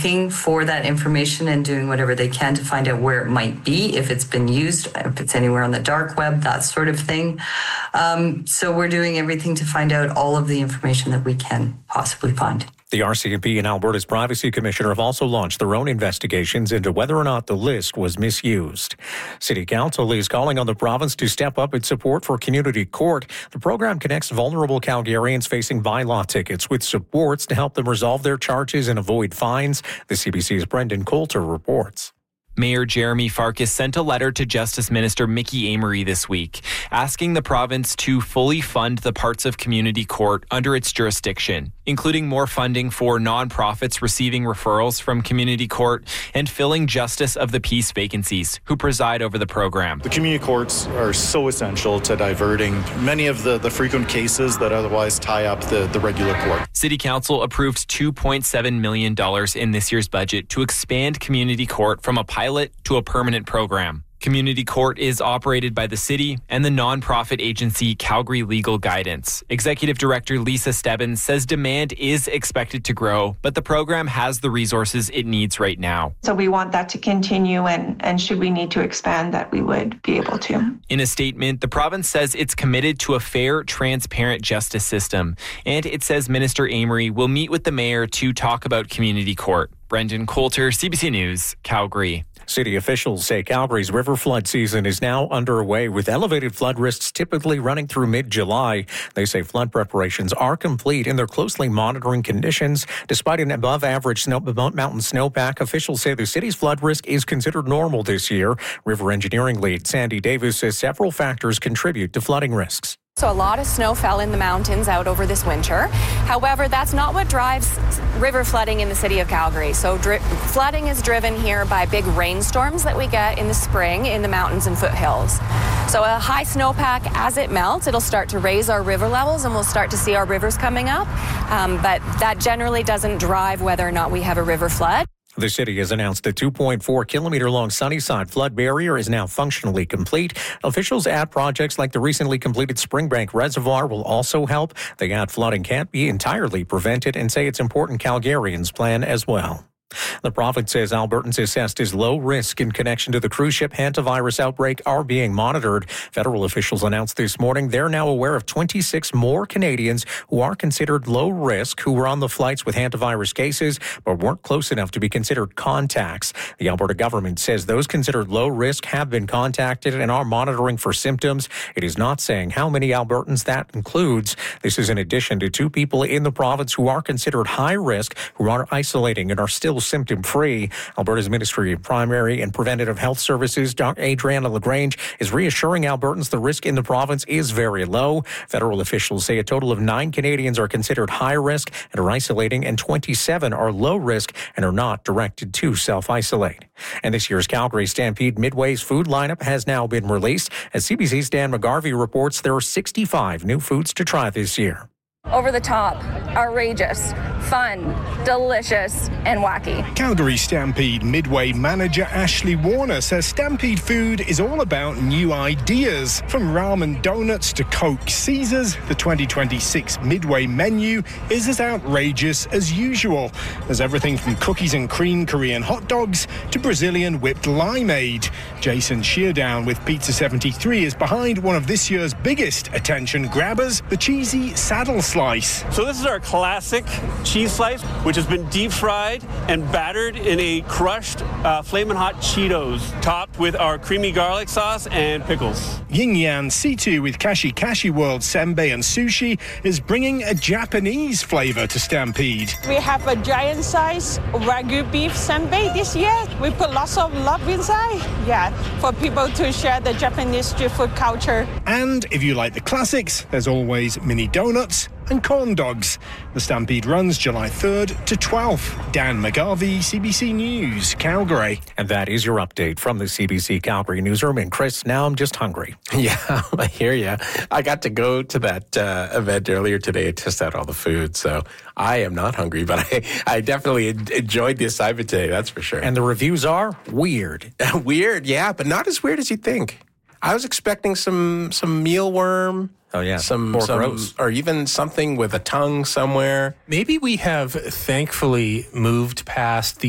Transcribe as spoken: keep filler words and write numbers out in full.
looking for that information and doing whatever they can to find out where it might be, if it's been used, if it's anywhere on the dark web, that sort of thing. Um, so we're doing everything to find out all of the information that we can possibly find. The R C M P and Alberta's Privacy Commissioner have also launched their own investigations into whether or not the list was misused. City Council is calling on the province to step up its support for Community Court. The program connects vulnerable Calgarians facing bylaw tickets with supports to help them resolve their charges and avoid fines. The C B C's Brendan Coulter reports. Mayor Jeremy Farkas sent a letter to Justice Minister Mickey Amery this week, asking the province to fully fund the parts of Community Court under its jurisdiction, including more funding for nonprofits receiving referrals from Community Court and filling Justice of the Peace vacancies who preside over the program. The community courts are so essential to diverting many of the, the frequent cases that otherwise tie up the, the regular court. City Council approved two point seven million dollars in this year's budget to expand Community Court from a pilot to a permanent program. Community Court is operated by the city and the nonprofit agency Calgary Legal Guidance. Executive Director Lisa Stebbins says demand is expected to grow, but the program has the resources it needs right now. So we want that to continue, and, and should we need to expand that, we would be able to. In a statement, the province says it's committed to a fair, transparent justice system, and it says Minister Amery will meet with the mayor to talk about Community Court. Brendan Coulter, C B C News, Calgary. City officials say Calgary's river flood season is now underway, with elevated flood risks typically running through mid-July. They say flood preparations are complete and they're closely monitoring conditions. Despite an above-average snow, mountain snowpack, officials say the city's flood risk is considered normal this year. River engineering lead Sandy Davis says several factors contribute to flooding risks. So a lot of snow fell in the mountains out over this winter. However, that's not what drives river flooding in the city of Calgary. So dri- flooding is driven here by big rainstorms that we get in the spring in the mountains and foothills. So a high snowpack, as it melts, it'll start to raise our river levels and we'll start to see our rivers coming up. Um, but that generally doesn't drive whether or not we have a river flood. The city has announced the two point four kilometer long Sunnyside flood barrier is now functionally complete. Officials add projects like the recently completed Springbank Reservoir will also help. They add flooding can't be entirely prevented and say it's important Calgarians plan as well. The province says Albertans assessed as low risk in connection to the cruise ship hantavirus outbreak are being monitored. Federal officials announced this morning they're now aware of twenty-six more Canadians who are considered low risk who were on the flights with hantavirus cases but weren't close enough to be considered contacts. The Alberta government says those considered low risk have been contacted and are monitoring for symptoms. It is not saying how many Albertans that includes. This is in addition to two people in the province who are considered high risk who are isolating and are still symptom-free. Alberta's Ministry of Primary and Preventative Health Services, Doctor Adriana LaGrange, is reassuring Albertans the risk in the province is very low. Federal officials say a total of nine Canadians are considered high risk and are isolating, and twenty-seven are low risk and are not directed to self-isolate. And this year's Calgary Stampede Midway's food lineup has now been released. As C B C's Dan McGarvey reports, there are sixty-five new foods to try this year. Over the top, outrageous, fun, delicious, and wacky. Calgary Stampede Midway manager Ashley Warner says Stampede food is all about new ideas. From ramen donuts to Coke Caesars, the twenty twenty-six Midway menu is as outrageous as usual. There's everything from cookies and cream Korean hot dogs to Brazilian whipped limeade. Jason Sheardown with Pizza seventy-three is behind one of this year's biggest attention grabbers, the cheesy saddle slice. So this is our classic cheese slice, which has been deep fried and battered in a crushed uh, flamin' hot Cheetos, topped with our creamy garlic sauce and pickles. Yin Yan Situ with Kashi Kashi World Senbei and Sushi is bringing a Japanese flavor to Stampede. We have a giant size Wagyu beef senbei this year. We put lots of love inside, yeah, for people to share the Japanese street food culture. And if you like the classics, there's always mini donuts and corn dogs. The Stampede runs July third to twelfth. Dan McGarvey, C B C News, Calgary. And that is your update from the C B C Calgary newsroom. And Chris, now I'm just hungry. Yeah, I hear you. I got to go to that uh, event earlier today and test out all the food, so I am not hungry, but I, I definitely enjoyed the assignment today, that's for sure. And the reviews are weird. Weird, yeah, but not as weird as you think. I was expecting some some mealworm. Oh, yeah. Some, More some gross. Or even something with a tongue somewhere. Maybe we have thankfully moved past the